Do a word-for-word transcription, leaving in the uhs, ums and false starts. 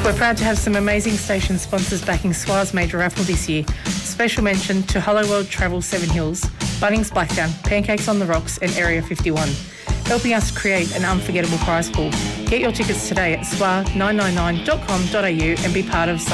We're proud to have some amazing station sponsors backing S W A's major raffle this year. Special mention to Hello World Travel Seven Hills, Bunnings Blackdown, Pancakes on the Rocks and Area fifty-one, helping us create an unforgettable prize pool. Get your tickets today at S W A nine nine nine dot com dot a u and be part of